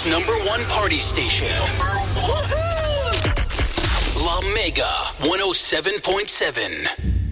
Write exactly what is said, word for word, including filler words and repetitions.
Toronto's number one party station. La Mega one oh seven point seven.